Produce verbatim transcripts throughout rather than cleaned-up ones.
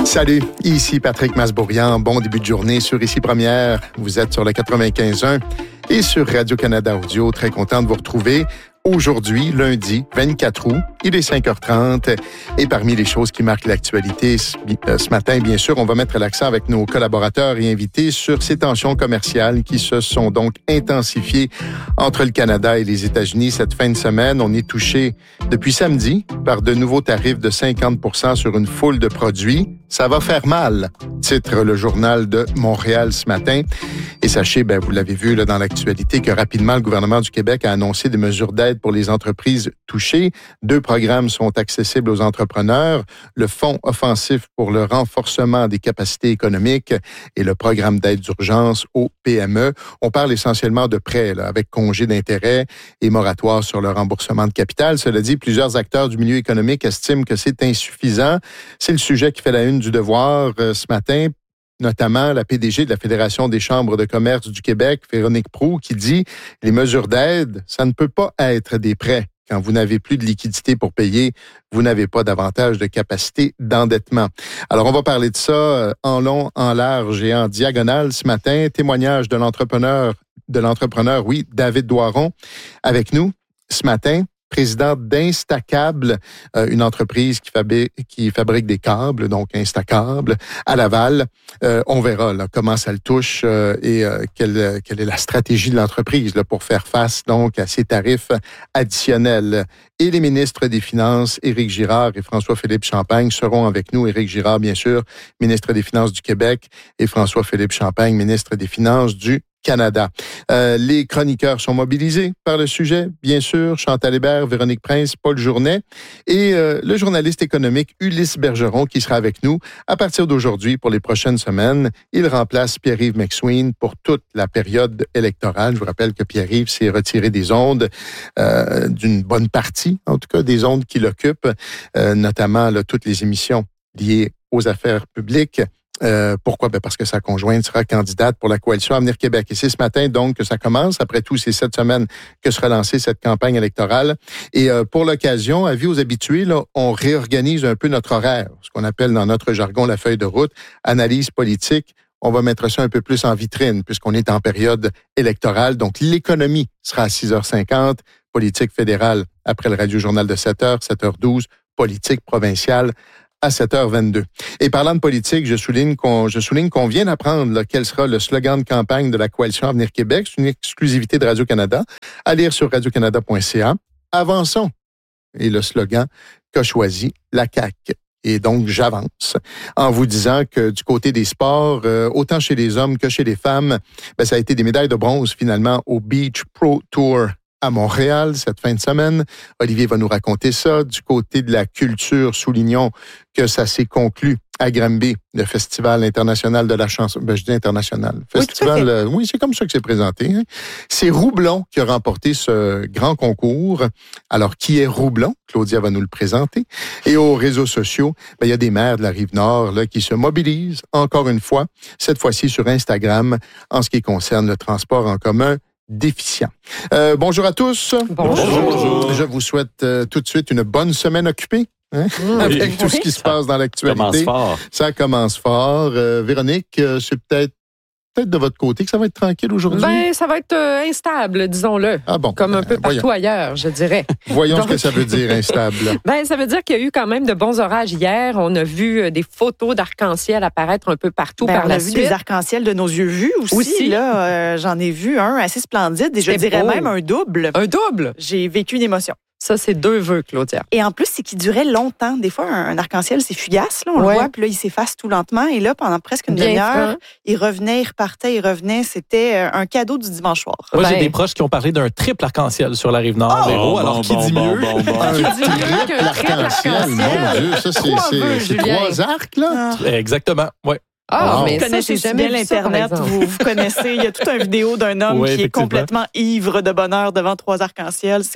Salut, ici Patrick Masbourian. Bon début de journée sur Ici Première. Vous êtes sur le quatre-vingt-quinze point un et sur Radio-Canada Audio. Très content de vous retrouver. Aujourd'hui, lundi vingt-quatre août, il est cinq heures trente et parmi les choses qui marquent l'actualité ce, ce matin, bien sûr, on va mettre l'accent avec nos collaborateurs et invités sur ces tensions commerciales qui se sont donc intensifiées entre le Canada et les États-Unis cette fin de semaine. On est touché depuis samedi par de nouveaux tarifs de cinquante pour cent sur une foule de produits. Ça va faire mal, titre le journal de Montréal ce matin. Et sachez, ben, vous l'avez vu là, dans l'actualité, que rapidement, le gouvernement du Québec a annoncé des mesures d'aide pour les entreprises touchées. Deux programmes sont accessibles aux entrepreneurs. Le Fonds offensif pour le renforcement des capacités économiques et le programme d'aide d'urgence aux P M E. On parle essentiellement de prêts là, avec congé d'intérêt et moratoire sur le remboursement de capital. Cela dit, plusieurs acteurs du milieu économique estiment que c'est insuffisant. C'est le sujet qui fait la une du Devoir euh, ce matin, notamment la P D G de la Fédération des chambres de commerce du Québec, Véronique Proulx, qui dit « Les mesures d'aide, ça ne peut pas être des prêts. Quand vous n'avez plus de liquidité pour payer, vous n'avez pas davantage de capacité d'endettement. » Alors, on va parler de ça en long, en large et en diagonale ce matin. Témoignage de l'entrepreneur, de l'entrepreneur, oui, David Doiron, avec nous ce matin. Président d'Instacable, euh, une entreprise qui fabrique, qui fabrique des câbles, donc Instacable, à Laval. Euh, on verra là, comment ça le touche euh, et euh, quelle, quelle est la stratégie de l'entreprise là, pour faire face donc à ces tarifs additionnels. Et les ministres des Finances, Éric Girard et François-Philippe Champagne, seront avec nous. Éric Girard, bien sûr, ministre des Finances du Québec, et François-Philippe Champagne, ministre des Finances du Canada. Euh, les chroniqueurs sont mobilisés par le sujet, bien sûr. Chantal Hébert, Véronique Prince, Paul Journet et euh, le journaliste économique Ulysse Bergeron qui sera avec nous à partir d'aujourd'hui pour les prochaines semaines. Il remplace Pierre-Yves McSween pour toute la période électorale. Je vous rappelle que Pierre-Yves s'est retiré des ondes, euh, d'une bonne partie, en tout cas, des ondes qu'il occupe, euh, notamment là, toutes les émissions liées aux affaires publiques. Euh, pourquoi? Ben parce que sa conjointe sera candidate pour la Coalition Avenir Québec. Et c'est ce matin, donc, que ça commence. Après tout, c'est cette semaine que sera lancée cette campagne électorale. Et euh, pour l'occasion, avis aux habitués, là, on réorganise un peu notre horaire, ce qu'on appelle dans notre jargon la feuille de route, analyse politique. On va mettre ça un peu plus en vitrine, puisqu'on est en période électorale. Donc, l'économie sera à six heures cinquante, politique fédérale après le radio-journal de sept heures, sept heures douze, politique provinciale à sept heures vingt-deux. Et parlant de politique, je souligne qu'on, je souligne qu'on vient d'apprendre là, quel sera le slogan de campagne de la Coalition Avenir Québec. C'est une exclusivité de Radio-Canada. À lire sur radio canada point c a. Avançons. Et le slogan qu'a choisi la C A Q. Et donc, j'avance en vous disant que du côté des sports, euh, autant chez les hommes que chez les femmes, ben, ça a été des médailles de bronze finalement au Beach Pro Tour à Montréal cette fin de semaine. Olivier va nous raconter ça. Du côté de la culture, soulignons que ça s'est conclu à Granby, le Festival international de la chanson. Ben, je dis international. Festival, oui, euh, oui c'est comme ça que c'est présenté. Hein. C'est Roublon qui a remporté ce grand concours. Alors, qui est Roublon? Claudia va nous le présenter. Et aux réseaux sociaux, ben, il y a des maires de la Rive-Nord là, qui se mobilisent encore une fois, cette fois-ci sur Instagram, en ce qui concerne le transport en commun déficient. Euh, bonjour à tous. Bonjour. Bonjour. Je vous souhaite euh, tout de suite une bonne semaine occupée. Hein? Oui. Avec tout ce qui se passe dans l'actualité. Ça commence fort. Ça commence fort. Euh, Véronique, euh, c'est peut-être peut-être de votre côté que ça va être tranquille aujourd'hui? Ben, ça va être euh, instable, disons-le. Ah bon? Comme un peu euh, partout voyons. ailleurs, je dirais. Voyons Donc, ce que ça veut dire, instable. Ben, ça veut dire qu'il y a eu quand même de bons orages hier. On a vu des photos d'arc-en-ciel apparaître un peu partout ben, par on la a suite. vu des arcs-en-ciel de nos yeux vus aussi. aussi. Là, euh, j'en ai vu un assez splendide et je C'était dirais beau. même un double. Un double? J'ai vécu une émotion. Ça, c'est deux vœux, Claudia. Et en plus, c'est qu'il durait longtemps. Des fois, un, un arc-en-ciel, c'est fugace, là, on ouais. le voit, puis là, il s'efface tout lentement. Et là, pendant presque une Bien demi-heure, franc. il revenait, il repartait, il revenait. C'était un cadeau du dimanche soir. Moi, Ben. j'ai des proches qui ont parlé d'un triple arc-en-ciel sur la Rive-Nord, Oh, Véro. bon, Alors, bon, qui dit bon, mieux? bon, bon, bon. Un Qui dit mieux qu'un triple arc-en-ciel, arc-en-ciel? mon Dieu, ça, c'est, Trois c'est, vœux, c'est Julien. trois arcs, là? Ah. Exactement, oui. Ah, Wow. mais Vous ça, connaissez j'ai si jamais bien vu ça, par l'Internet, exemple. vous, vous connaissez. Il y a toute une vidéo d'un homme Oui, qui est effectivement. complètement ivre de bonheur devant trois arcs-en-ciel. C'est un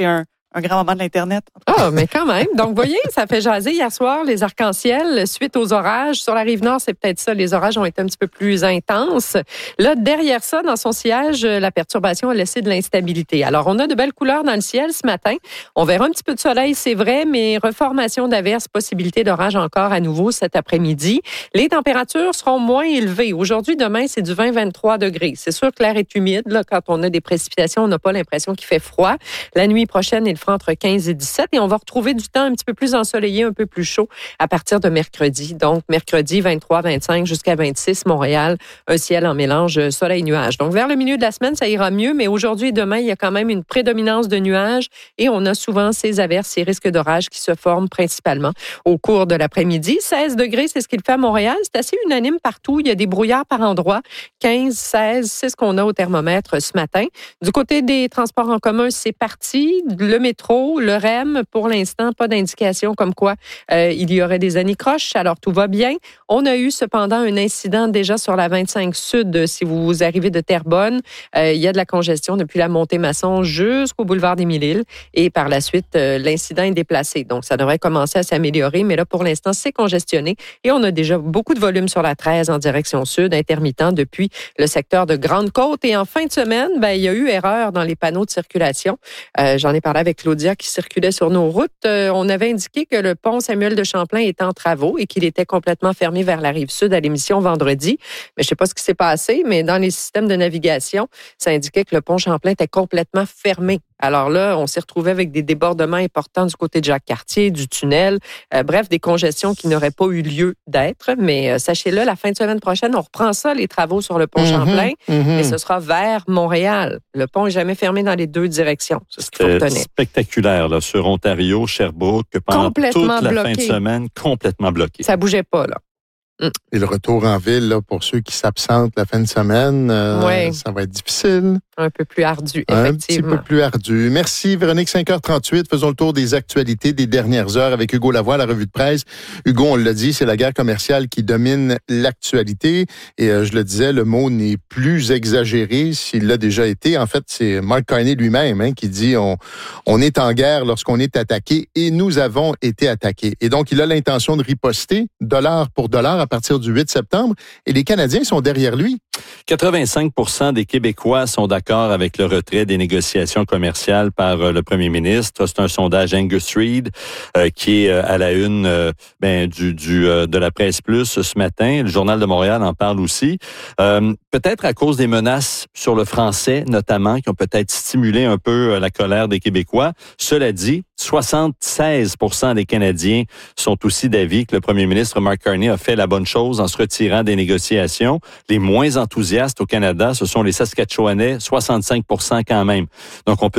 un grand moment de l'Internet. Ah, mais quand même. Donc, voyez, ça fait jaser hier soir les arcs-en-ciel suite aux orages. Sur la Rive-Nord, c'est peut-être ça. Les orages ont été un petit peu plus intenses. Là, derrière ça, dans son sillage, la perturbation a laissé de l'instabilité. Alors, on a de belles couleurs dans le ciel ce matin. On verra un petit peu de soleil, c'est vrai, mais reformation d'averses, possibilité d'orage encore à nouveau cet après-midi. Les températures seront moins élevées. Aujourd'hui, demain, c'est du vingt à vingt-trois degrés. C'est sûr que l'air est humide. Là, quand on a des précipitations, on n'a pas l'impression qu'il fait froid. La nuit prochaine, il fera entre quinze et dix-sept et on va retrouver du temps un petit peu plus ensoleillé, un peu plus chaud à partir de mercredi. Donc, mercredi, vingt-trois, vingt-cinq jusqu'à vingt-six, Montréal, un ciel en mélange soleil-nuage. Donc, vers le milieu de la semaine, ça ira mieux, mais aujourd'hui et demain, il y a quand même une prédominance de nuages et on a souvent ces averses, ces risques d'orage qui se forment principalement au cours de l'après-midi. seize degrés, c'est ce qu'il fait à Montréal. C'est assez unanime partout. Il y a des brouillards par endroits. quinze, seize, c'est ce qu'on a au thermomètre ce matin. Du côté des transports en commun, c'est parti. Le métro, le R E M, pour l'instant, pas d'indication comme quoi euh, il y aurait des anicroches. Alors, tout va bien. On a eu cependant un incident déjà sur la vingt-cinq Sud. Si vous arrivez de Terrebonne, euh, il y a de la congestion depuis la montée Masson jusqu'au boulevard des Mille-Îles. Et par la suite, euh, l'incident est déplacé. Donc, ça devrait commencer à s'améliorer. Mais là, pour l'instant, c'est congestionné. Et on a déjà beaucoup de volume sur la treize en direction sud, intermittent depuis le secteur de Grande-Côte. Et en fin de semaine, ben, il y a eu erreur dans les panneaux de circulation. Euh, j'en ai parlé avec Claudia qui circulait sur nos routes. Euh, on avait indiqué que le pont Samuel de Champlain était en travaux et qu'il était complètement fermé vers la rive sud à l'émission vendredi. Mais je ne sais pas ce qui s'est passé, mais dans les systèmes de navigation, ça indiquait que le pont Champlain était complètement fermé. Alors là, on s'est retrouvé avec des débordements importants du côté de Jacques-Cartier, du tunnel. Euh, bref, des congestions qui n'auraient pas eu lieu d'être. Mais euh, sachez-le, la fin de semaine prochaine, on reprend ça, les travaux sur le pont mm-hmm, Champlain. Mm-hmm. Et ce sera vers Montréal. Le pont n'est jamais fermé dans les deux directions. C'est ce qu'il faut retenir. Spectaculaire, là, sur Ontario, Sherbrooke, pendant toute la bloqué. fin de semaine, complètement bloqué. Ça bougeait pas, là. Mm. Et le retour en ville, là, pour ceux qui s'absentent la fin de semaine, euh, oui. ça va être difficile. Un peu plus ardu, effectivement. Un petit peu plus ardu. Merci, Véronique. cinq heures trente-huit. Faisons le tour des actualités des dernières heures avec Hugo Lavoie à la revue de presse. Hugo, on l'a dit, c'est la guerre commerciale qui domine l'actualité. Et euh, je le disais, le mot n'est plus exagéré s'il l'a déjà été. En fait, c'est Mark Carney lui-même hein, qui dit on, on est en guerre lorsqu'on est attaqué et nous avons été attaqués. Et donc, il a l'intention de riposter dollar pour dollar à partir du huit septembre. Et les Canadiens sont derrière lui. quatre-vingt-cinq pour cent des Québécois sont d'accord avec le retrait des négociations commerciales par euh, le premier ministre. C'est un sondage Angus Reid euh, qui est euh, à la une euh, ben, du, du, euh, de la Presse Plus ce matin. Le Journal de Montréal en parle aussi. Euh, peut-être à cause des menaces sur le français, notamment, qui ont peut-être stimulé un peu euh, la colère des Québécois. Cela dit, soixante-seize pour cent des Canadiens sont aussi d'avis que le premier ministre Mark Carney a fait la bonne chose en se retirant des négociations. Les moins enthousiastes au Canada, ce sont les Saskatchewanais, soixante-cinq pour cent quand même. Donc, on peut